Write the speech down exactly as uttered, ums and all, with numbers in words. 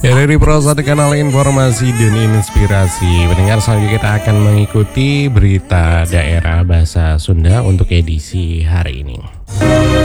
Ya, dari Pro satu kanal informasi dan inspirasi. Pendengar, selanjutnya kita akan mengikuti berita daerah bahasa Sunda untuk edisi hari ini.